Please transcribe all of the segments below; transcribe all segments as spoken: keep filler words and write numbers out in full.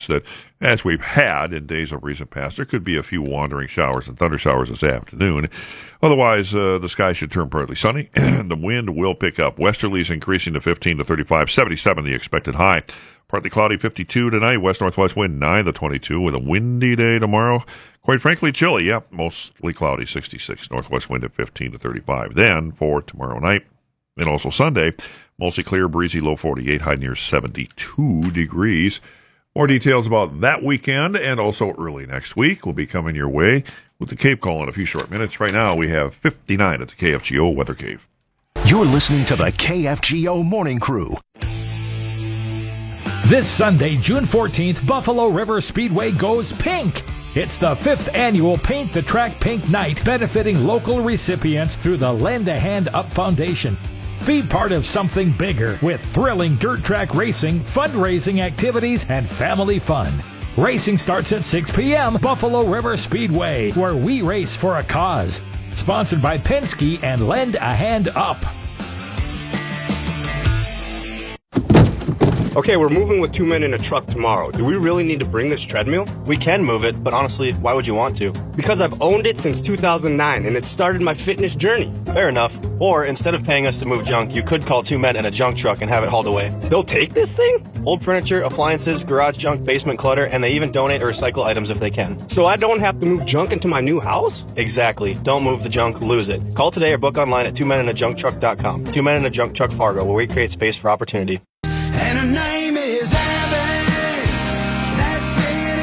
that, as we've had in days of recent past, there could be a few wandering showers and thunder showers this afternoon. Otherwise, uh, the sky should turn partly sunny, and the wind will pick up. Westerlies increasing to fifteen to thirty-five, seventy-seven the expected high. Partly cloudy, fifty-two tonight. West-northwest wind, nine to twenty-two, with a windy day tomorrow. Quite frankly, chilly. Yep, mostly cloudy, sixty-six. Northwest wind at fifteen to thirty-five. Then, for tomorrow night, and also Sunday, mostly clear, breezy, low forty-eight, high near seventy-two degrees. More details about that weekend and also early next week will be coming your way with the Cave Call in a few short minutes. Right now, we have fifty-nine at the K F G O Weather Cave. You're listening to the K F G O Morning Crew. This Sunday, June fourteenth, Buffalo River Speedway goes pink. It's the fifth annual Paint the Track Pink Night, benefiting local recipients through the Lend a Hand Up Foundation. Be part of something bigger with thrilling dirt track racing, fundraising activities, and family fun. Racing starts at six p.m. Buffalo River Speedway, where we race for a cause. Sponsored by Penske and Lend a Hand Up. Okay, we're moving with two men in a truck tomorrow. Do we really need to bring this treadmill? We can move it, but honestly, why would you want to? Because I've owned it since two thousand nine, and it started my fitness journey. Fair enough. Or, instead of paying us to move junk, you could call two men in a junk truck and have it hauled away. They'll take this thing? Old furniture, appliances, garage junk, basement clutter, and they even donate or recycle items if they can. So I don't have to move junk into my new house? Exactly. Don't move the junk, lose it. Call today or book online at two men in a junk truck dot com. Two Men in a Junk Truck Fargo, where we create space for opportunity. And her name is Abby. That's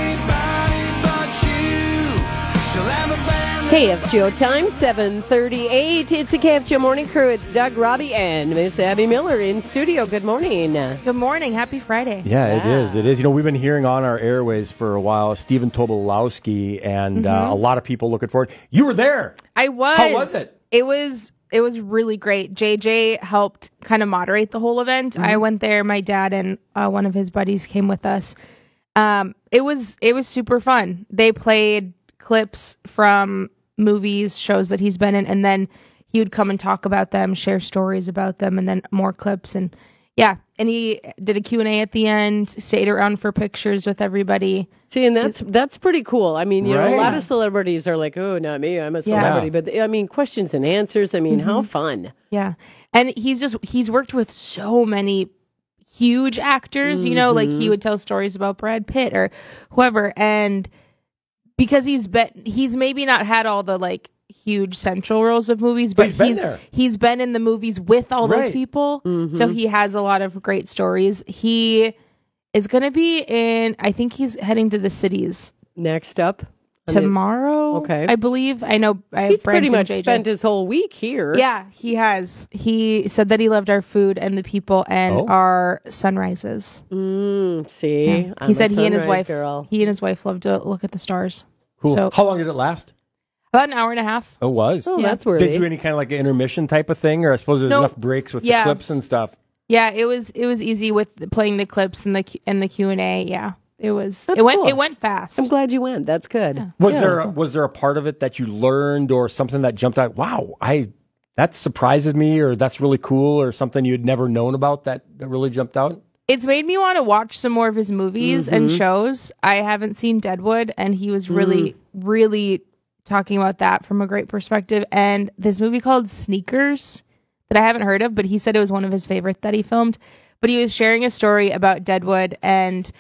anybody but you. She'll have a band. K F G O time, seven thirty-eight. It's the K F G O Morning Crew. It's Doug, Robbie, and Miss Abby Miller in studio. Good morning. Good morning. Happy Friday. Yeah, it Yeah. is. It is. You know, we've been hearing on our airways for a while Stephen Tobolowsky, and Mm-hmm. uh, a lot of people looking forward. You were there. I was. How was it? It was it was really great. J J helped kind of moderate the whole event. Mm-hmm. I went there. My dad and uh, one of his buddies came with us. Um, it was it was super fun. They played clips from movies, shows that he's been in, and then he would come and talk about them, share stories about them, and then more clips. And yeah, and he did a Q and A at the end, stayed around for pictures with everybody. See, and that's that's pretty cool. I mean, you know, Right. a lot of celebrities are like, oh, not me, I'm a Yeah. celebrity. But, I mean, questions and answers, I mean, how fun. Yeah. And he's just, he's worked with so many huge actors, you know, like he would tell stories about Brad Pitt or whoever. And because he's been, he's maybe not had all the like huge central roles of movies, but, But he's been he's, there. he's been in the movies with all those Right. people. So he has a lot of great stories. He is going to be in, I think he's heading to the cities Next up. I mean, tomorrow. okay. I believe. I know. I have he's Brent pretty and much J J. spent his whole week here. Yeah, he has. He said that he loved our food and the people and Oh. our sunrises. Mm, see, Yeah. I'm He a said he and his sunrise wife, girl. he and his wife loved to look at the stars. Cool. So How long did it last? about an hour and a half. Oh, it was. Oh, Yeah. that's worthy. Did you do any kind of like an intermission type of thing, or I suppose there's No. enough breaks with Yeah. the clips and stuff? Yeah, it was it was easy with the- playing the clips and the Q- and the Q and A. Yeah, it was. That's it went cool. it went fast. I'm glad you went. That's good. Was Yeah, there that's a, cool. was there a part of it that you learned or something that jumped out? Wow, I that surprises me, or that's really cool, or something you'd never known about that, that really jumped out? It's made me want to watch some more of his movies and shows. I haven't seen Deadwood, and he was really, really talking about that from a great perspective. And this movie called Sneakers that I haven't heard of, but he said it was one of his favorites that he filmed. But he was sharing a story about Deadwood, and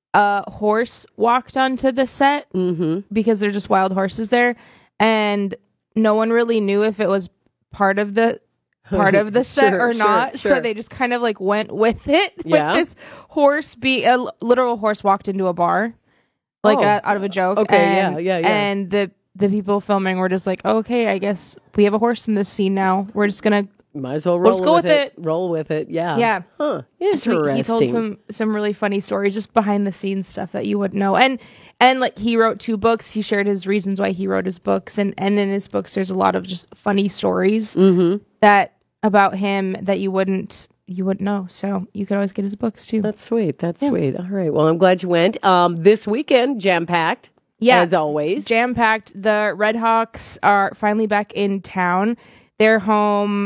a horse walked onto the set Mm-hmm. because they're just wild horses there, and no one really knew if it was part of the part of the set Sure, or sure, not. sure. So they just kind of like went with it. Yeah. With this horse be a l- literal horse walked into a bar, like Oh. uh, out of a joke. Okay, and, yeah, yeah, yeah. And the the people filming were just like, okay, I guess we have a horse in this scene now. We're just gonna. Might as well roll just go with with it. it. Roll with it. Yeah. Yeah. Huh. He, Interesting. he told some some really funny stories, just behind the scenes stuff that you wouldn't know. And and like he wrote two books. He shared his reasons why he wrote his books, and and in his books there's a lot of just funny stories Mm-hmm. that about him that you wouldn't you wouldn't know. So you could always get his books too. That's sweet. That's sweet. All right. Well, I'm glad you went. Um, this weekend, jam packed. Yeah. As always. Jam packed. The Red Hawks are finally back in town. They're home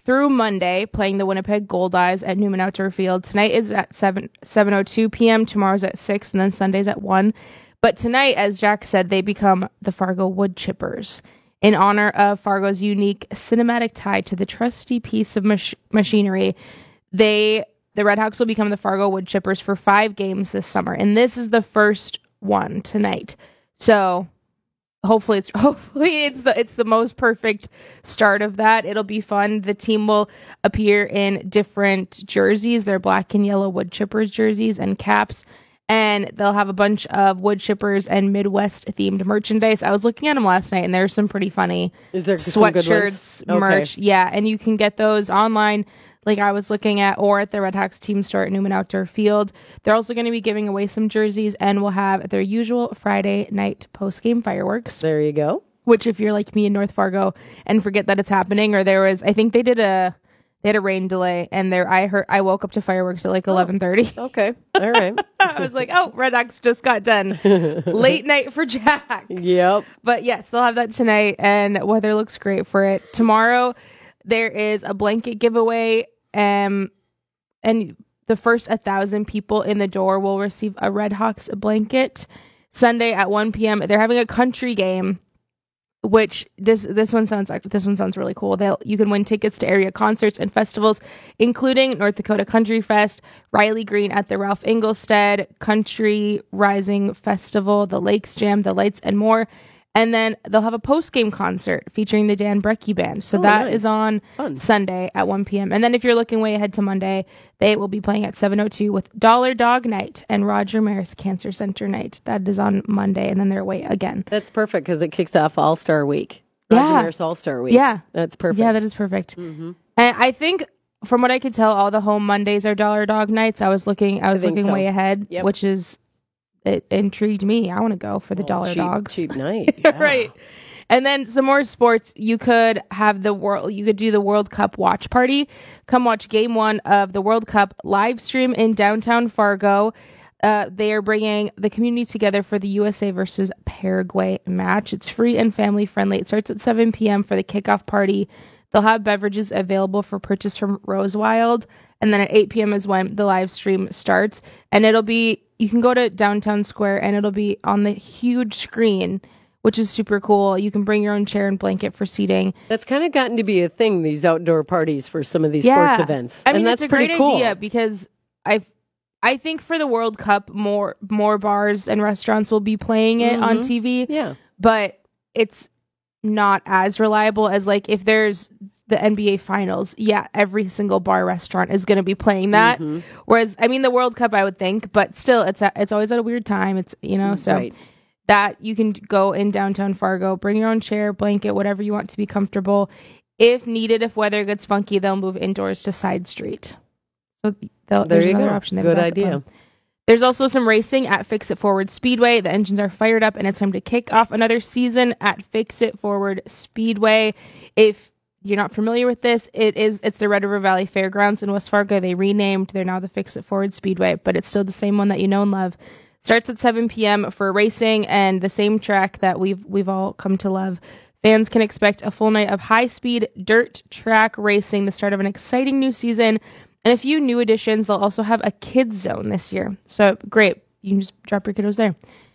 through Monday, playing the Winnipeg Gold Eyes at Newman Outdoor Field. Tonight is at seven oh two p.m., tomorrow's at six, and then Sunday's at one. But tonight, as Jack said, they become the Fargo Wood Chippers in honor of Fargo's unique cinematic tie to the trusty piece of mach- machinery. They, the Redhawks will become the Fargo Wood Chippers for five games this summer, and this is the first one tonight. So hopefully it's hopefully it's the it's the most perfect start of that. It'll be fun. The team will appear in different jerseys. They're black and yellow Wood Chippers jerseys and caps. And they'll have a bunch of wood chippers and Midwest-themed merchandise. I was looking at them last night, and there's some pretty funny Is there some good sweatshirts, ones? merch. Okay. Yeah, and you can get those online, like I was looking at, or at the Redhawks team store at Newman Outdoor Field. They're also going to be giving away some jerseys, and we'll have their usual Friday night post-game fireworks. There you go. Which, if you're like me in North Fargo and forget that it's happening, or there was, I think they did a... They had a rain delay, and there I heard I woke up to fireworks at like eleven thirty. Oh, okay, all right. I was like, oh, Redhawks just got done. Late night for Jack. Yep. But yes, they'll have that tonight, and weather looks great for it. Tomorrow, there is a blanket giveaway, um, and the first one thousand people in the door will receive a Redhawks blanket. Sunday at one p.m., they're having a country game. Which this this one sounds like this one sounds really cool. They'll you can win tickets to area concerts and festivals, including North Dakota Country Fest, Riley Green at the Ralph Engelstead Country Rising Festival, the Lakes Jam, the Lights, and more. And then they'll have a post-game concert featuring the Dan Brecky Band. So oh, that nice. is on Fun. Sunday at one p.m. And then if you're looking way ahead to Monday, they will be playing at seven oh two with Dollar Dog Night and Roger Maris Cancer Center Night. That is on Monday, and then they're away again. That's perfect because it kicks off All-Star Week. Roger Yeah. Maris All-Star Week. Yeah. That's perfect. Yeah, that is perfect. Mm-hmm. And I think, from what I could tell, all the home Mondays are Dollar Dog Nights. I was looking, I was I think looking so. way ahead, Yep. which is, it intrigued me. I want to go for the Oh, Dollar cheap, Dogs. Cheap night. Yeah. Right. And then some more sports. You could have the world. You could do the World Cup watch party. Come watch Game One of the World Cup live stream in downtown Fargo. Uh, they are bringing the community together for the U S A versus Paraguay match. It's free and family friendly. It starts at seven p.m. for the kickoff party. They'll have beverages available for purchase from Rose Wild. And then at eight p.m. is when the live stream starts. And it'll be, you can go to Downtown Square and it'll be on the huge screen, which is super cool. You can bring your own chair and blanket for seating. That's kind of gotten to be a thing, these outdoor parties for some of these Yeah. sports events. I mean, and that's it's a pretty great cool. idea because I I think for the World Cup, more more bars and restaurants will be playing it on Mhm. T V. Yeah. But it's not as reliable as, like, if there's the N B A Finals. Yeah, every single bar restaurant is going to be playing that. Mhm. Whereas, I mean, the World Cup, I would think, but still, it's a, it's always at a weird time. It's, you know, so Right. that you can go in downtown Fargo, bring your own chair, blanket, whatever you want to be comfortable. If needed, if weather gets funky, they'll move indoors to Side Street. So they'll, There there's you another go. option. They have Good a backup idea. plan. There's also some racing at Fix It Forward Speedway. The engines are fired up, and it's time to kick off another season at Fix It Forward Speedway. If you're not familiar with this, it is it's the Red River Valley Fairgrounds in West Fargo. They renamed. They're now the Fix It Forward Speedway, but it's still the same one that you know and love. Starts at seven p.m. for racing and the same track that we've we've all come to love. Fans can expect a full night of high-speed dirt track racing, the start of an exciting new season, and a few new additions. They'll also have a kids zone this year. So great. You can just drop your kiddos there.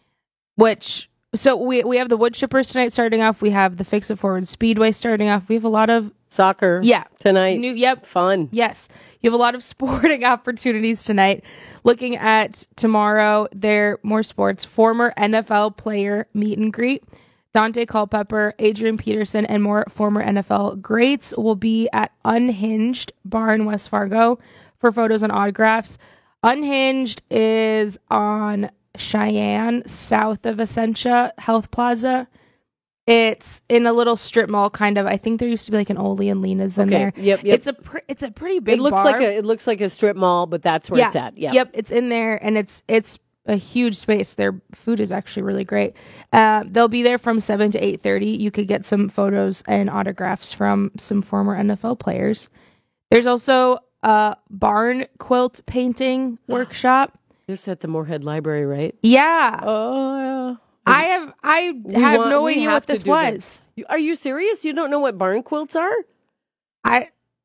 Which, so we we have the Wood Chippers tonight starting off. We have the Fix It Forward Speedway starting off. We have a lot of Soccer. Yeah. Tonight. new, yep, Fun. yes. You have a lot of sporting opportunities tonight. Looking at tomorrow, there are more sports. Former N F L player meet and greet. Dante Culpepper, Adrian Peterson, and more former N F L greats will be at Unhinged Bar in West Fargo for photos and autographs. Unhinged is on Cheyenne, south of Essentia Health Plaza. It's in a little strip mall, kind of. I think there used to be like an Ole and Lena's in Okay. there. Yep, yep. It's a pre- it's a pretty big It looks bar. like a it looks like a strip mall, but that's where yeah. it's at. Yeah. Yep, it's in there, and it's it's a huge space. Their food is actually really great. Uh, they'll be there from seven to eight thirty. You could get some photos and autographs from some former N F L players. There's also a barn quilt painting workshop. Just at the Moorhead Library, right? Yeah. Oh, yeah. I have I We have want- no we idea have what to this do that. was. You, are you serious? You don't know what barn quilts are? I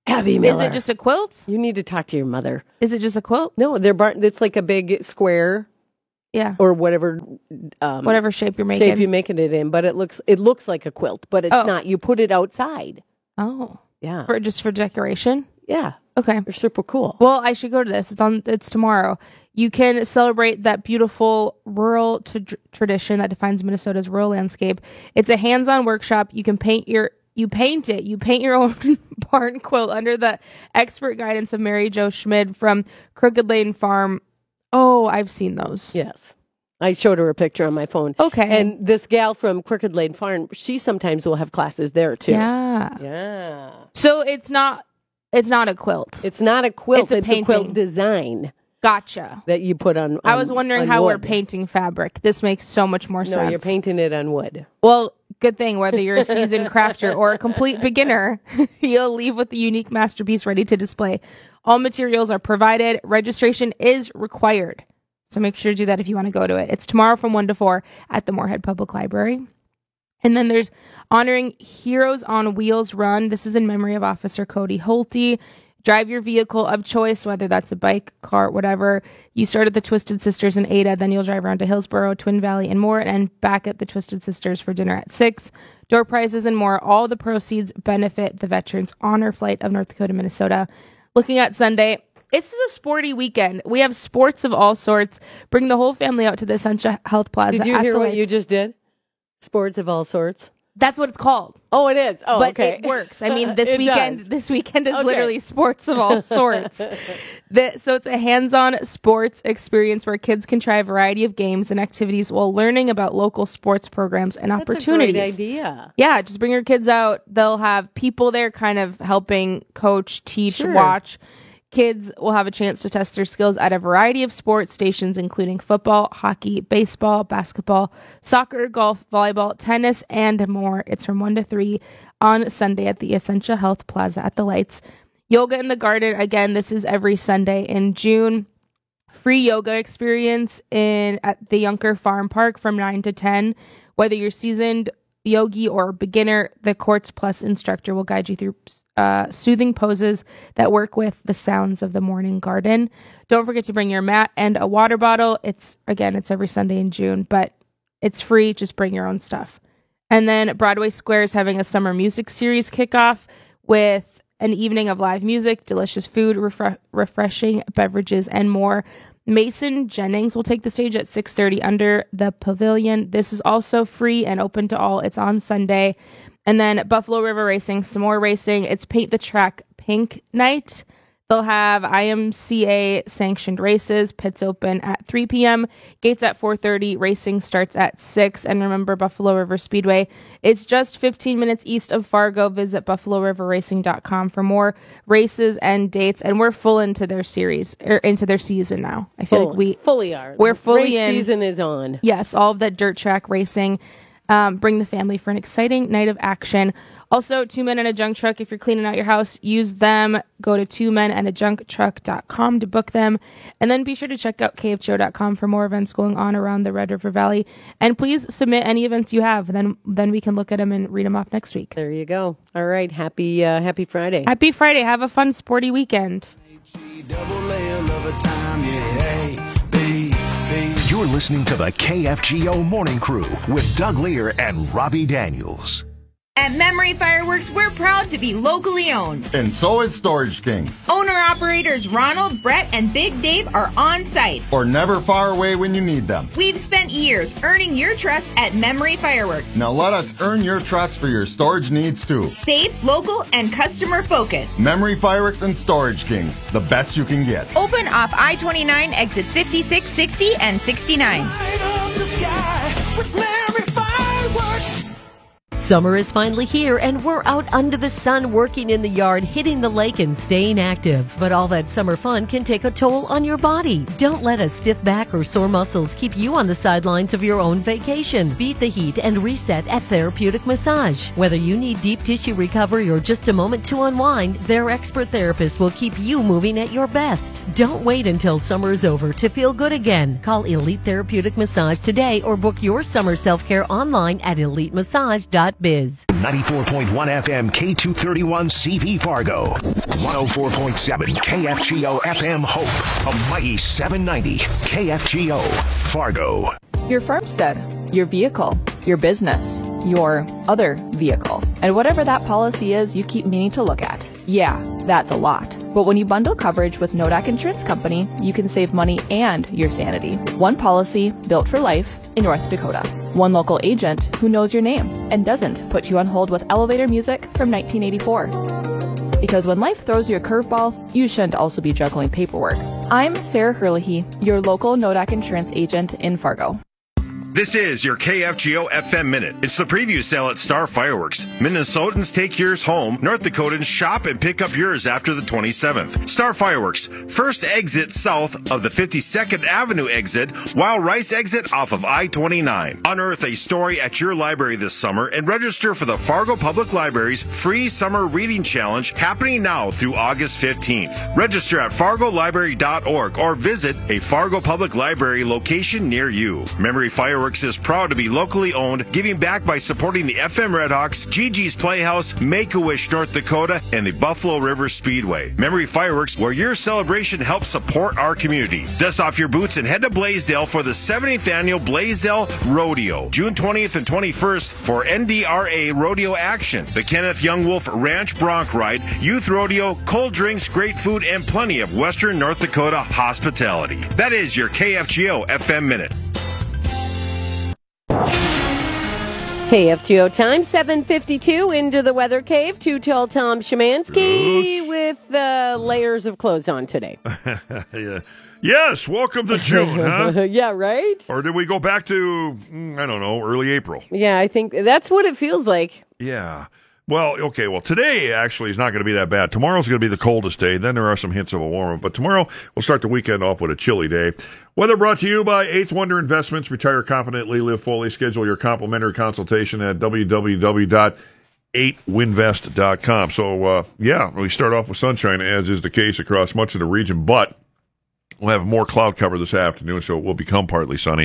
Abby Is Miller. it just a quilt? You need to talk to your mother. Is it just a quilt? No, they're bar- it's like a big square Yeah. or whatever um, Whatever shape you're making. shape you're making it in, but it looks it looks like a quilt, but it's Oh. not. You put it outside. Oh. Yeah. For just for decoration? Yeah. Okay. They're super cool. Well, I should go to this. It's on. It's tomorrow. You can celebrate that beautiful rural t- tradition that defines Minnesota's rural landscape. It's a hands-on workshop. You can paint your. You paint it. You paint your own barn quilt under the expert guidance of Mary Jo Schmid from Crooked Lane Farm. Oh, I've seen those. Yes. I showed her a picture on my phone. Okay. And this gal from Crooked Lane Farm, she sometimes will have classes there too. Yeah. Yeah. So it's not. It's not a quilt. It's not a quilt. It's a it's painting. a quilt design Gotcha. that you put on. I on- was wondering on how we're wood. painting fabric. This makes so much more No, sense. you're painting it on wood. Well, good thing whether you're a seasoned crafter or a complete beginner, you'll leave with a unique masterpiece ready to display. All materials are provided. Registration is required. So make sure to do that if you want to go to it. It's tomorrow from one to four at the Moorhead Public Library. And then there's honoring Heroes on Wheels Run. This is in memory of Officer Cody Holte. Drive your vehicle of choice, whether that's a bike, car, whatever. You start at the Twisted Sisters in Ada, then you'll drive around to Hillsboro, Twin Valley, and more, and back at the Twisted Sisters for dinner at six. Door prizes and more. All the proceeds benefit the Veterans Honor Flight of North Dakota, Minnesota. Looking at Sunday, this is a sporty weekend. We have sports of all sorts. Bring the whole family out to the Essentia Health Plaza. Did you at hear the what Lights. you just did? Sports of all sorts. That's what it's called. Oh, it is. Oh, but okay. it works. I mean, this It weekend, does. this weekend is Okay. literally sports of all sorts. the, so it's a hands-on sports experience where kids can try a variety of games and activities while learning about local sports programs and That's opportunities. a great idea. Yeah, just bring your kids out. They'll have people there kind of helping coach, teach, Sure. watch. Kids will have a chance to test their skills at a variety of sports stations, including football, hockey, baseball, basketball, soccer, golf, volleyball, tennis, and more. It's from one to three on Sunday at the Essentia Health Plaza at the Lights. Yoga in the Garden, again, this is every Sunday in June. Free yoga experience in at the Yunker Farm Park from nine to ten. Whether you're seasoned yogi or beginner, the Quartz Plus instructor will guide you through uh, soothing poses that work with the sounds of the morning garden. Don't forget to bring your mat and a water bottle. It's again, it's every Sunday in June, but it's free. Just bring your own stuff. And then Broadway Square is having a summer music series kickoff with an evening of live music, delicious food, refre- refreshing beverages, and more. Mason Jennings will take the stage at six thirty under the pavilion. This is also free and open to all. It's on Sunday. And then Buffalo River Racing, some more racing. It's Paint the Track Pink Night. They'll have I M C A sanctioned races. Pits open at three p.m. Gates at four thirty. Racing starts at six. And remember, Buffalo River Speedway, it's just fifteen minutes east of Fargo. Visit buffalo river racing dot com for more races and dates. And we're full into their series, or into their season now. I feel Full, like we fully are. We're fully Race in. season is on. Yes, all of that dirt track racing. Um, bring the family for an exciting night of action. Also, Two Men and a Junk Truck. If you're cleaning out your house, use them. Go to two men and a junk truck dot com to book them. And then be sure to check out k f g o dot com for more events going on around the Red River Valley. And please submit any events you have. Then then we can look at them and read them off next week. There you go. All right. Happy uh, Happy Friday. Happy Friday. Have a fun, sporty weekend. You're listening to the K F G O Morning Crew with Doug Lear and Robbie Daniels. At Memory Fireworks, we're proud to be locally owned. And so is Storage Kings. Owner-operators Ronald, Brett, and Big Dave are on site. Or never far away when you need them. We've spent years earning your trust at Memory Fireworks. Now let us earn your trust for your storage needs too. Safe, local, and customer focused. Memory Fireworks and Storage Kings, the best you can get. Open off I twenty-nine, exits fifty-six, sixty, and sixty-nine. Light up the sky with Memory Fireworks. Summer is finally here, and we're out under the sun working in the yard, hitting the lake, and staying active. But all that summer fun can take a toll on your body. Don't let a stiff back or sore muscles keep you on the sidelines of your own vacation. Beat the heat and reset at Therapeutic Massage. Whether you need deep tissue recovery or just a moment to unwind, their expert therapists will keep you moving at your best. Don't wait until summer is over to feel good again. Call Elite Therapeutic Massage today or book your summer self-care online at elite massage dot biz. on ninety-four point one F M K two thirty-one C V Fargo, one oh four point seven K F G O F M Hope, a mighty seven ninety K F G O Fargo. Your farmstead, your vehicle, your business, your other vehicle, and whatever that policy is you keep meaning to look at. Yeah, that's a lot. But when you bundle coverage with Nodak Insurance Company, you can save money and your sanity. One policy built for life in North Dakota. One local agent who knows your name and doesn't put you on hold with elevator music from nineteen eighty-four. Because when life throws you a curveball, you shouldn't also be juggling paperwork. I'm Sarah Herlihy, your local Nodak Insurance agent in Fargo. This is your K F G O F M Minute. It's the preview sale at Star Fireworks. Minnesotans take yours home. North Dakotans shop and pick up yours after the twenty-seventh. Star Fireworks. First exit south of the fifty-second Avenue exit, while Rice exit off of I twenty-nine. Unearth a story at your library this summer and register for the Fargo Public Library's free summer reading challenge happening now through August fifteenth. Register at fargo library dot org or visit a Fargo Public Library location near you. Memory Fireworks is proud to be locally owned, giving back by supporting the F M Redhawks, Gigi's Playhouse, Make-A-Wish North Dakota, and the Buffalo River Speedway. Memory Fireworks, where your celebration helps support our community. Dust off your boots and head to Blaisdell for the seventieth Annual Blaisdell Rodeo, June twentieth and twenty-first for N D R A Rodeo action. The Kenneth Young Wolf Ranch Bronc Ride, Youth Rodeo, cold drinks, great food, and plenty of Western North Dakota hospitality. That is your K F G O F M Minute. K F G O time, seven fifty-two, into the weather cave. Too Tall Tom Szymanski with uh, layers of clothes on today. Yeah. Yes, welcome to June, huh? Yeah, right? Or did we go back to, I don't know, early April? Yeah, I think that's what it feels like. Yeah. Well, okay, well, today actually is not going to be that bad. Tomorrow's going to be the coldest day. Then there are some hints of a warmer. But tomorrow, we'll start the weekend off with a chilly day. Weather brought to you by Eighth Wonder Investments. Retire confidently, live fully. Schedule your complimentary consultation at w w w dot eight winvest dot com. So, uh, yeah, we start off with sunshine, as is the case across much of the region. But we'll have more cloud cover this afternoon, so it will become partly sunny.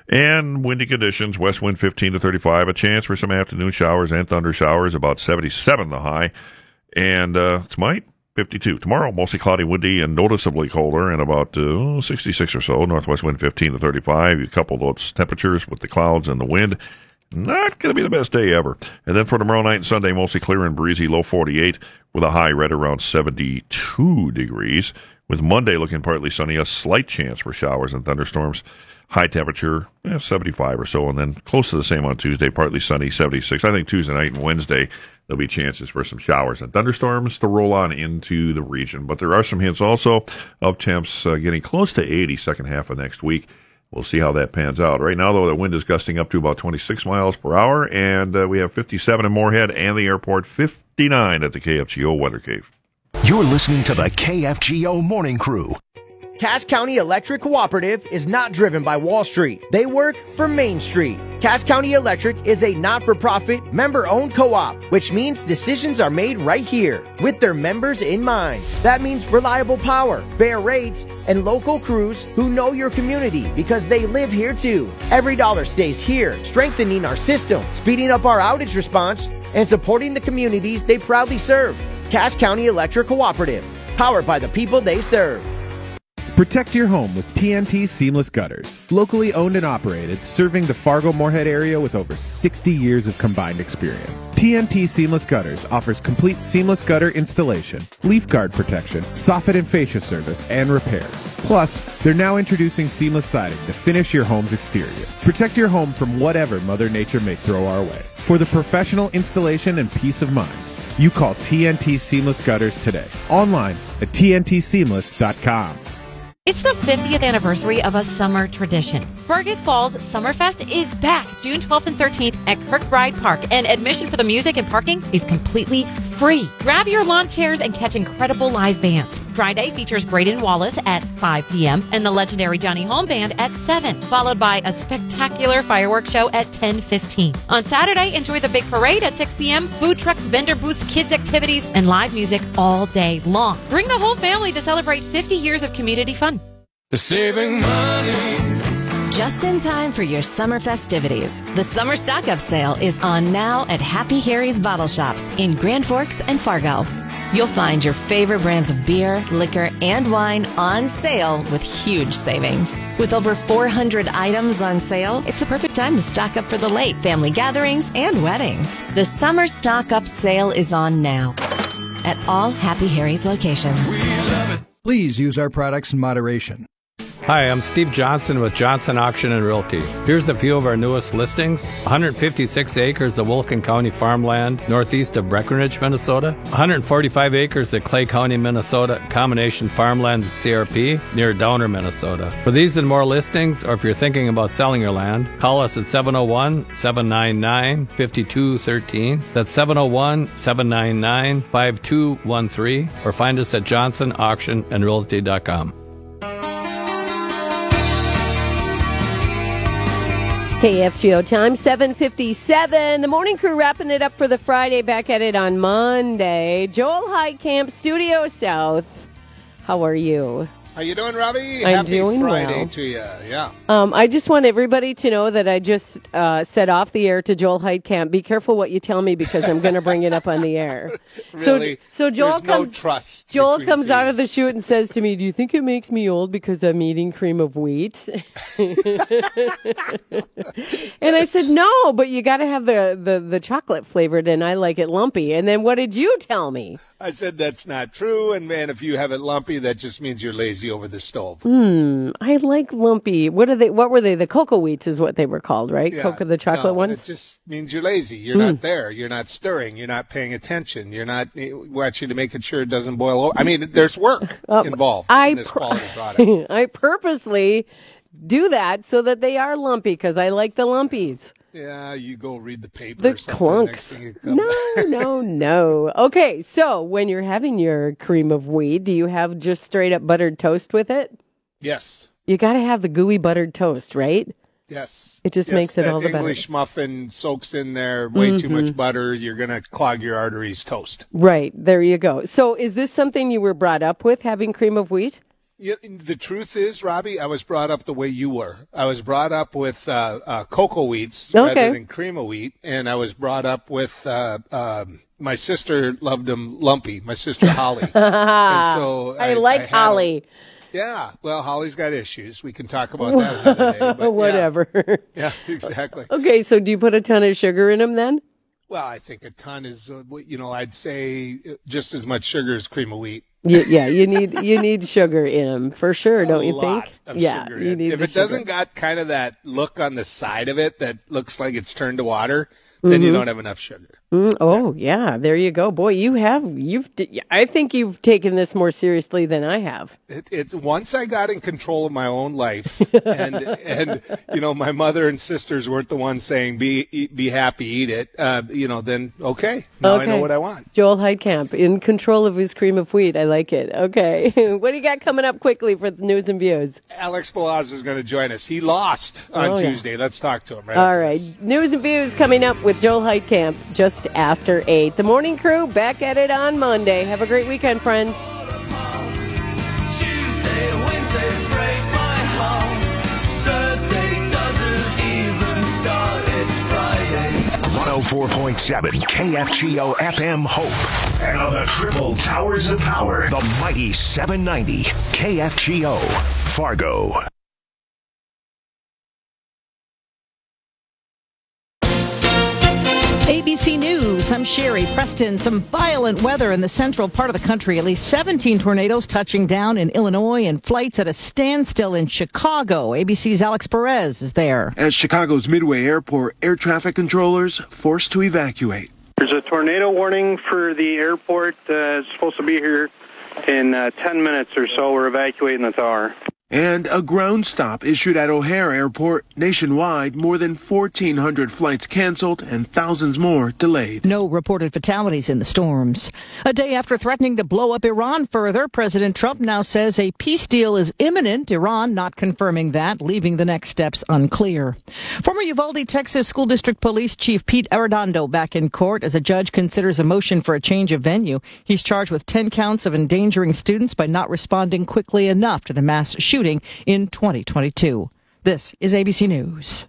And windy conditions, west wind fifteen to thirty-five, a chance for some afternoon showers and thunder showers, about seventy-seven the high. And uh, tonight, fifty-two. Tomorrow, mostly cloudy, windy, and noticeably colder, and about uh, sixty-six or so. Northwest wind fifteen to thirty-five. You couple those temperatures with the clouds and the wind, not going to be the best day ever. And then for tomorrow night and Sunday, mostly clear and breezy, low forty-eight, with a high right around seventy-two degrees. With Monday looking partly sunny, a slight chance for showers and thunderstorms. High temperature, eh, seventy-five or so, and then close to the same on Tuesday, partly sunny, seventy-six. I think Tuesday night and Wednesday, there'll be chances for some showers and thunderstorms to roll on into the region. But there are some hints also of temps uh, getting close to eighty second half of next week. We'll see how that pans out. Right now, though, the wind is gusting up to about twenty-six miles per hour, and uh, we have fifty-seven in Moorhead and the airport, fifty-nine at the K F G O Weather Cave. You're listening to the K F G O Morning Crew. Cass County Electric Cooperative is not driven by Wall Street. They work for Main Street. Cass County Electric is a not-for-profit, member-owned co-op, which means decisions are made right here with their members in mind. That means reliable power, fair rates, and local crews who know your community because they live here too. Every dollar stays here, strengthening our system, speeding up our outage response, and supporting the communities they proudly serve. Cass County Electric Cooperative, powered by the people they serve. Protect your home with T N T Seamless Gutters. Locally owned and operated, serving the Fargo-Moorhead area with over sixty years of combined experience. T N T Seamless Gutters offers complete seamless gutter installation, leaf guard protection, soffit and fascia service, and repairs. Plus, they're now introducing seamless siding to finish your home's exterior. Protect your home from whatever Mother Nature may throw our way. For the professional installation and peace of mind, you call T N T Seamless Gutters today. Online at T N T seamless dot com. It's the fiftieth anniversary of a summer tradition. Fergus Falls Summerfest is back June twelfth and thirteenth at Kirkbride Park, and admission for the music and parking is completely free. Grab your lawn chairs and catch incredible live bands. Friday features Braden Wallace at five p.m. and the legendary Johnny Home Band at seven, followed by a spectacular fireworks show at ten fifteen. On Saturday, enjoy the big parade at six p.m., food trucks, vendor booths, kids' activities, and live music all day long. Bring the whole family to celebrate fifty years of community fun. Saving money Just in time for your summer festivities, the summer stock-up sale is on now at Happy Harry's Bottle Shops in Grand Forks and Fargo. You'll find your favorite brands of beer, liquor, and wine on sale with huge savings. With over four hundred items on sale, it's the perfect time to stock up for the late family gatherings and weddings. The summer stock-up sale is on now at all Happy Harry's locations. Please use our products in moderation. Hi, I'm Steve Johnson with Johnson Auction and Realty. Here's a few of our newest listings. one hundred fifty-six acres of Wilkin County farmland northeast of Breckenridge, Minnesota. one hundred forty-five acres of Clay County, Minnesota, combination farmland to C R P near Downer, Minnesota. For these and more listings, or if you're thinking about selling your land, call us at seven oh one, seven nine nine, five two one three. That's seven oh one, seven nine nine, five two one three, or find us at johnson auction and realty dot com. K F G O time, seven fifty-seven. The morning crew wrapping it up for the Friday. Back at it on Monday. Joel Heitkamp, Studio South. How are you? How you doing, Robbie? I'm Happy doing Friday well. to you. Yeah. Um, I just want everybody to know that I just uh, said off the air to Joel Heitkamp, be careful what you tell me because I'm going to bring it up on the air. Really? So, so Joel There's comes, no trust. Joel between comes out of thieves. the chute and says to me, do you think it makes me old because I'm eating cream of wheat? And I said, no, but you got to have the, the, the chocolate flavored and I like it lumpy. And then what did you tell me? I said that's not true, and man, if you have it lumpy, that just means you're lazy over the stove. Hmm, I like lumpy. What are they? What were they? The cocoa wheats is what they were called, right? Yeah, Cocoa, the chocolate no, ones. It just means you're lazy. You're Mm. not there. You're not stirring. You're not paying attention. You're not eh, watching to making sure it doesn't boil over. I mean, there's work Um, involved I in this pur- quality product. I purposely do that so that they are lumpy because I like the lumpies. Yeah, you go read the paper The or something. Next clunks. thing you come No, no, no. Okay, so when you're having your cream of wheat, do you have just straight up buttered toast with it? Yes. You got to have the gooey buttered toast, right? Yes. It just Yes, makes it that all the better. English muffin soaks in there way too Mhm. much butter. You're going to clog your arteries toast. Right, there you go. So is this something you were brought up with, having cream of wheat? Yeah, the truth is, Robbie, I was brought up the way you were. I was brought up with uh, uh, cocoa wheats Okay. rather than cream of wheat, and I was brought up with uh, um, my sister loved them lumpy. My sister Holly. And so I, I like I had Holly. Yeah, well, Holly's got issues. We can talk about that another day. But Whatever. Yeah, yeah, exactly. Okay, so do you put a ton of sugar in them then? Well, I think a ton is, uh, you know, I'd say just as much sugar as cream of wheat. Y- yeah, you need you need sugar in them for sure, don't a you lot think? Of yeah, sugar you in. need If the it sugar. doesn't got kind of that look on the side of it that looks like it's turned to water, then you Mhm. don't have enough sugar. Mm, oh yeah, there you go, boy. You have you've. I think you've taken this more seriously than I have. It, it's once I got in control of my own life, and and you know my mother and sisters weren't the ones saying be eat, be happy, eat it. Uh, you know, then okay, now I know Okay. what I want. Joel Heitkamp in control of his cream of wheat. I like it. Okay, what do you got coming up quickly for the news and views? Alex Balaz is going to join us. He lost on Oh, yeah. Tuesday. Let's talk to him. Right All after right, this. news and views coming up with Joel Heitkamp just after eight. The morning crew back at it on Monday. Have a great weekend, friends. Tuesday, Wednesday, break my heart. Thursday doesn't even start. It's Friday. one oh four point seven K F G O F M Hope. And on the triple towers of power, the mighty seven ninety K F G O Fargo. A B C News, I'm Sherry Preston. Some violent weather in the central part of the country. At least seventeen tornadoes touching down in Illinois and flights at a standstill in Chicago. A B C's Alex Perez is there. At Chicago's Midway Airport, air traffic controllers forced to evacuate. There's a tornado warning for the airport. Uh, it's supposed to be here in uh, ten minutes or so. We're evacuating the tower. And a ground stop issued at O'Hare Airport. Nationwide, more than fourteen hundred flights canceled and thousands more delayed. No reported fatalities in the storms. A day after threatening to blow up Iran further, President Trump now says a peace deal is imminent. Iran not confirming that, leaving the next steps unclear. Former Uvalde, Texas School District Police Chief Pete Arredondo back in court as a judge considers a motion for a change of venue. He's charged with ten counts of endangering students by not responding quickly enough to the mass shooting in twenty twenty-two. This is A B C News.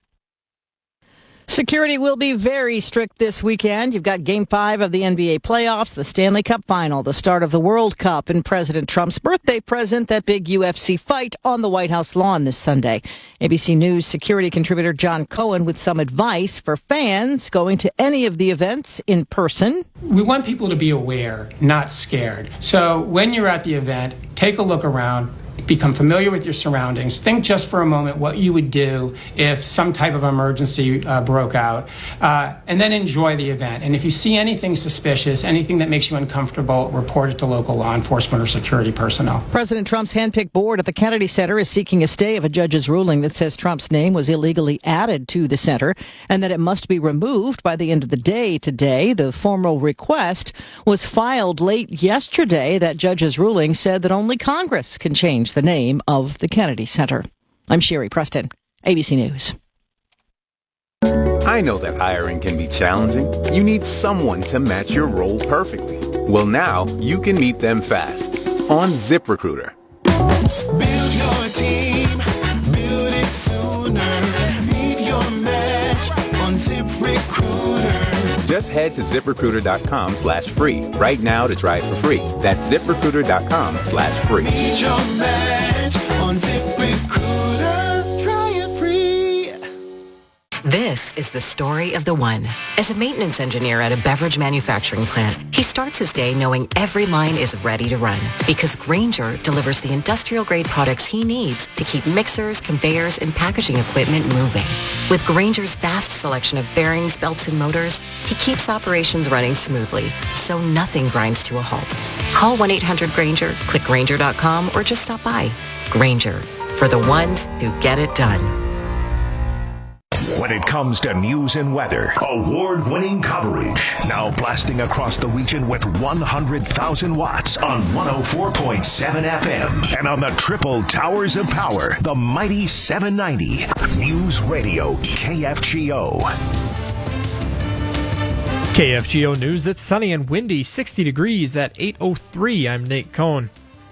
Security will be very strict this weekend. You've got Game five of the N B A playoffs, the Stanley Cup final, the start of the World Cup, and President Trump's birthday present, that big U F C fight on the White House lawn this Sunday. A B C News security contributor John Cohen with some advice for fans going to any of the events in person. We want people to be aware, not scared. So when you're at the event, take a look around. Become familiar with your surroundings. Think just for a moment what you would do if some type of emergency uh, broke out, uh, and then enjoy the event. And if you see anything suspicious, anything that makes you uncomfortable, report it to local law enforcement or security personnel. President Trump's handpicked board at the Kennedy Center is seeking a stay of a judge's ruling that says Trump's name was illegally added to the center and that it must be removed by the end of the day today. The formal request was filed late yesterday. That judge's ruling said that only Congress can change the name of the Kennedy Center. I'm Sherry Preston, A B C News. I know that hiring can be challenging. You need someone to match your role perfectly. Well, now you can meet them fast on ZipRecruiter. Build your team, build it sooner. Meet your match on ZipRecruiter. Just head to ZipRecruiter.com slash free right now to try it for free. That's ZipRecruiter.com slash free. Meet your match on ZipRecruiter. Try it free. This is the story of the one. As a maintenance engineer at a beverage manufacturing plant, he starts his day knowing every line is ready to run because Grainger delivers the industrial-grade products he needs to keep mixers, conveyors, and packaging equipment moving. With Grainger's vast selection of bearings, belts, and motors, he keeps operations running smoothly, so nothing grinds to a halt. Call one eight hundred Grainger, click Grainger dot com, or just stop by. Grainger, for the ones who get it done. When it comes to news and weather, award-winning coverage. Now blasting across the region with one hundred thousand watts on one oh four point seven F M. And on the triple towers of power, the mighty seven ninety. News Radio K F G O. K F G O News, it's sunny and windy, sixty degrees at eight oh three. I'm Nate Cohn.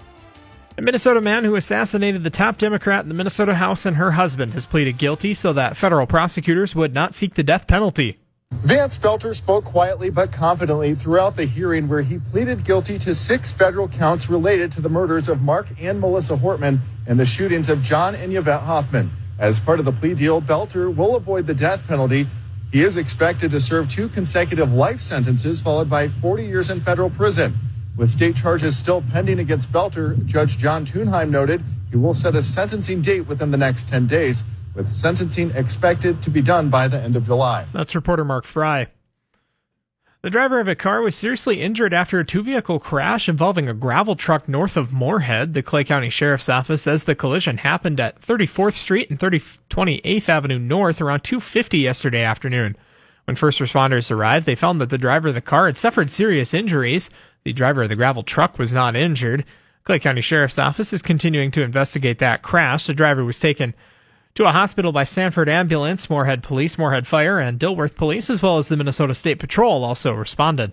A Minnesota man who assassinated the top Democrat in the Minnesota House and her husband has pleaded guilty so that federal prosecutors would not seek the death penalty. Vance Belter spoke quietly but confidently throughout the hearing where he pleaded guilty to six federal counts related to the murders of Mark and Melissa Hortman and the shootings of John and Yvette Hoffman. As part of the plea deal, Belter will avoid the death penalty. He is expected to serve two consecutive life sentences followed by forty years in federal prison. With state charges still pending against Belter, Judge John Thunheim noted he will set a sentencing date within the next ten days, with sentencing expected to be done by the end of July. That's reporter Mark Fry. The driver of a car was seriously injured after a two-vehicle crash involving a gravel truck north of Moorhead. The Clay County Sheriff's Office says the collision happened at thirty-fourth Street and twenty-eighth Avenue North around two fifty yesterday afternoon. When first responders arrived, they found that the driver of the car had suffered serious injuries. The driver of the gravel truck was not injured. Clay County Sheriff's Office is continuing to investigate that crash. The driver was taken to a hospital by Sanford Ambulance, Moorhead Police, Moorhead Fire, and Dilworth Police, as well as the Minnesota State Patrol also responded.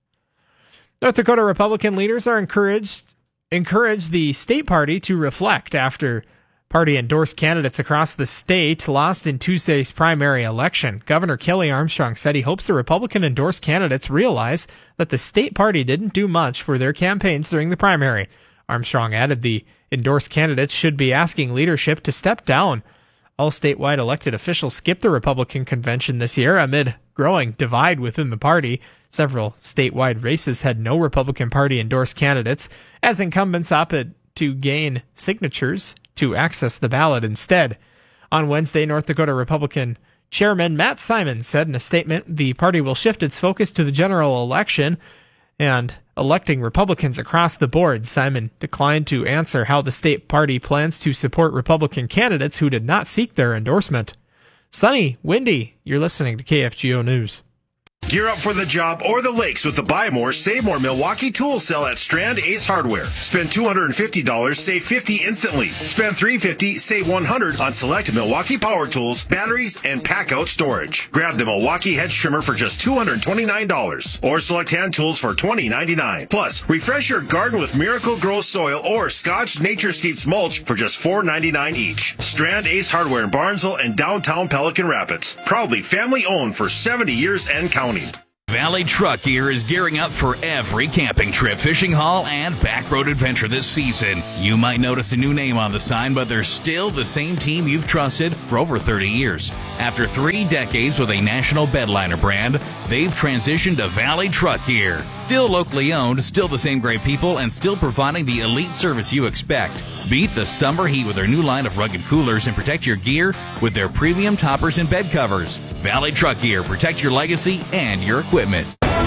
North Dakota Republican leaders are encouraged encourage the state party to reflect after party-endorsed candidates across the state lost in Tuesday's primary election. Governor Kelly Armstrong said he hopes the Republican-endorsed candidates realize that the state party didn't do much for their campaigns during the primary. Armstrong added the endorsed candidates should be asking leadership to step down. All statewide elected officials skipped the Republican convention this year amid growing divide within the party. Several statewide races had no Republican Party-endorsed candidates, as incumbents opted to gain signatures to access the ballot instead. On Wednesday, North Dakota Republican Chairman Matt Simon said in a statement the party will shift its focus to the general election and electing Republicans across the board. Simon declined to answer how the state party plans to support Republican candidates who did not seek their endorsement. Sunny, windy, you're listening to K F G O News. Gear up for the job or the lakes with the Buy More, Save More Milwaukee Tool Sale at Strand Ace Hardware. Spend two hundred fifty dollars, save fifty dollars instantly. Spend three hundred fifty dollars, save one hundred dollars on select Milwaukee power tools, batteries, and pack-out storage. Grab the Milwaukee Hedge Trimmer for just two hundred twenty-nine dollars or select hand tools for twenty ninety-nine. Plus, refresh your garden with Miracle Grow Soil or Scotch Nature Skeets Mulch for just four ninety-nine each. Strand Ace Hardware in Barnesville and downtown Pelican Rapids. Proudly family-owned for seventy years and counting. Valley Truck Gear is gearing up for every camping trip, fishing haul, and backroad adventure this season. You might notice a new name on the sign, but they're still the same team you've trusted for over thirty years. After three decades with a national bedliner brand, they've transitioned to Valley Truck Gear. Still locally owned, still the same great people, and still providing the elite service you expect. Beat the summer heat with their new line of rugged coolers and protect your gear with their premium toppers and bed covers. Valley Truck Gear. Protect your legacy and your equipment.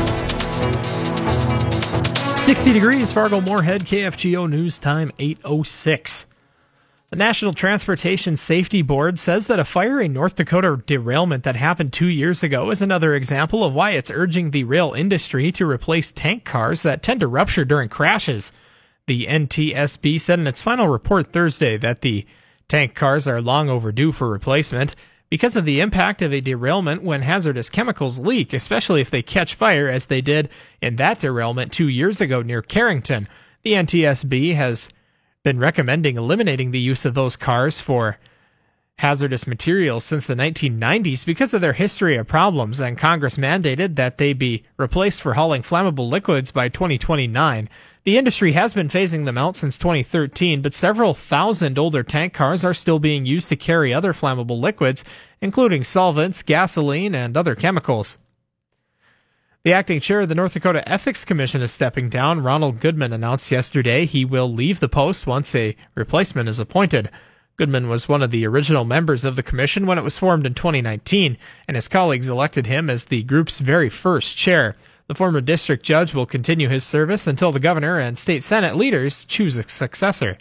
sixty degrees, Fargo Moorhead, K F G O News Time, eight oh six. The National Transportation Safety Board says that a fiery North Dakota derailment that happened two years ago is another example of why it's urging the rail industry to replace tank cars that tend to rupture during crashes. The N T S B said in its final report Thursday that the tank cars are long overdue for replacement because of the impact of a derailment when hazardous chemicals leak, especially if they catch fire, as they did in that derailment two years ago near Carrington. The N T S B has been recommending eliminating the use of those cars for hazardous materials since the nineteen nineties because of their history of problems, and Congress mandated that they be replaced for hauling flammable liquids by twenty twenty-nine. The industry has been phasing them out since twenty thirteen, but several thousand older tank cars are still being used to carry other flammable liquids, including solvents, gasoline, and other chemicals. The acting chair of the North Dakota Ethics Commission is stepping down. Ronald Goodman announced yesterday he will leave the post once a replacement is appointed. Goodman was one of the original members of the commission when it was formed in twenty nineteen, and his colleagues elected him as the group's very first chair. The former district judge will continue his service until the governor and state senate leaders choose a successor.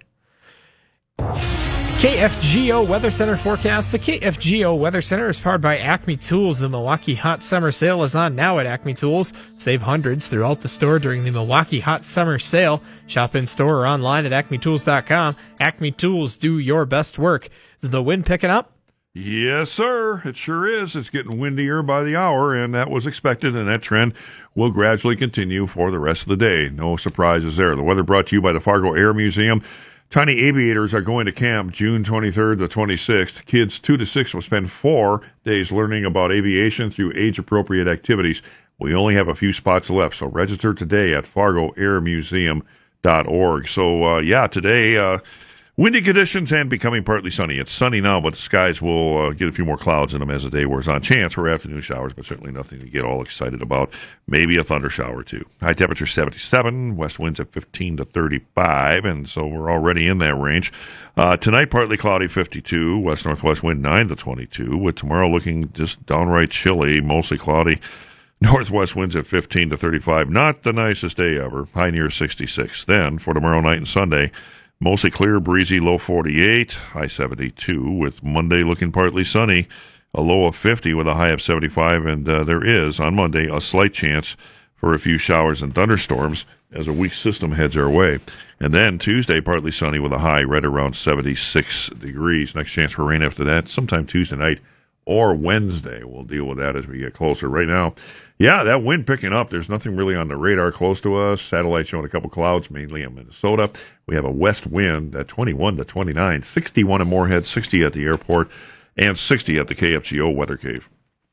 K F G O Weather Center forecast. The K F G O Weather Center is powered by Acme Tools. The Milwaukee Hot Summer Sale is on now at Acme Tools. Save hundreds throughout the store during the Milwaukee Hot Summer Sale. Shop in store or online at acme tools dot com. Acme Tools, do your best work. Is the wind picking up? Yes, sir. It sure is. It's getting windier by the hour, and that was expected, and that trend will gradually continue for the rest of the day. No surprises there. The weather brought to you by the Fargo Air Museum. Tiny aviators are going to camp June twenty-third to twenty-sixth. Kids two to six will spend four days learning about aviation through age-appropriate activities. We only have a few spots left, so register today at fargo air museum dot org. So, uh, yeah, today... Uh, Windy conditions and becoming partly sunny. It's sunny now, but the skies will uh, get a few more clouds in them as the day wears on. Chance for afternoon showers, but certainly nothing to get all excited about. Maybe a thunder shower or two. High temperature seventy-seven, west winds at fifteen to thirty-five, and so we're already in that range. Uh, tonight, partly cloudy, fifty-two, west-northwest wind nine to twenty-two, with tomorrow looking just downright chilly, mostly cloudy. Northwest winds at fifteen to thirty-five. Not the nicest day ever. High near sixty-six. Then, for tomorrow night and Sunday, mostly clear, breezy, low forty-eight, high seventy-two, with Monday looking partly sunny, a low of fifty with a high of seventy-five, and uh, there is, on Monday, a slight chance for a few showers and thunderstorms as a weak system heads our way. And then Tuesday, partly sunny with a high right around seventy-six degrees. Next chance for rain after that, sometime Tuesday night or Wednesday. We'll deal with that as we get closer. Right now, yeah, that wind picking up. There's nothing really on the radar close to us. Satellite showing a couple clouds, mainly in Minnesota. We have a west wind at twenty-one to twenty-nine, sixty-one at Moorhead, sixty at the airport, and sixty at the K F G O Weather Cave.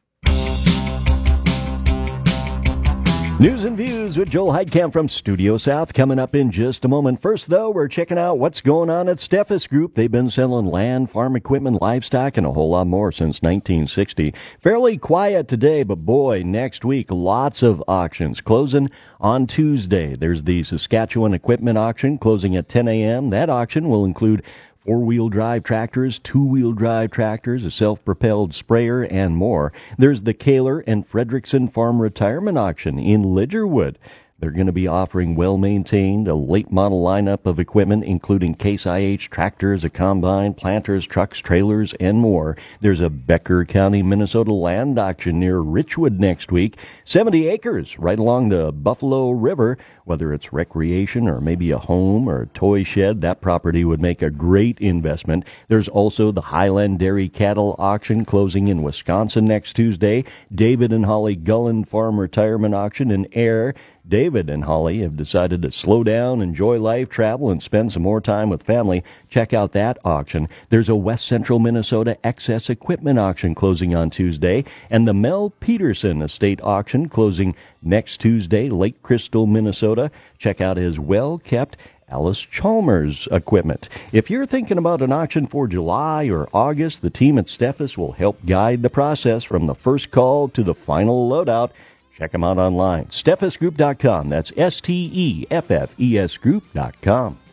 News and Views with Joel Heidkamp from Studio South coming up in just a moment. First, though, we're checking out what's going on at Steffes Group. They've been selling land, farm equipment, livestock, and a whole lot more since nineteen sixty. Fairly quiet today, but boy, next week, lots of auctions. Closing on Tuesday. There's the Saskatchewan Equipment Auction closing at ten a.m. That auction will include four-wheel drive tractors, two-wheel drive tractors, a self-propelled sprayer, and more. There's the Kaler and Frederickson Farm Retirement Auction in Lidgerwood. They're going to be offering well-maintained, a late-model lineup of equipment, including Case I H tractors, a combine, planters, trucks, trailers, and more. There's a Becker County, Minnesota land auction near Richwood next week. seventy acres right along the Buffalo River. Whether it's recreation or maybe a home or a toy shed, that property would make a great investment. There's also the Highland Dairy Cattle Auction closing in Wisconsin next Tuesday. David and Holly Gullen Farm Retirement Auction in Air. David and Holly have decided to slow down, enjoy life, travel, and spend some more time with family. Check out that auction. There's a West Central Minnesota Excess Equipment Auction closing on Tuesday, and the Mel Peterson Estate Auction closing next Tuesday, Lake Crystal, Minnesota. Check out his well-kept Alice Chalmers equipment. If you're thinking about an auction for July or August, the team at Steffes will help guide the process from the first call to the final loadout. Check them out online, steffes group dot com. That's S T E F F E S group dot com.